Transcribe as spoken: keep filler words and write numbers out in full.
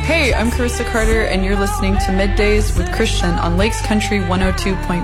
Hey, I'm Carissa Carter, and you're listening to Middays with Christian on Lakes Country one oh two point